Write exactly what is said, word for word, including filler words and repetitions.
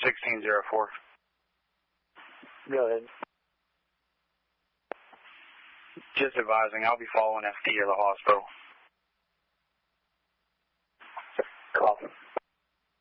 sixteen oh four. Go ahead. Just advising, I'll be following F D to the hospital.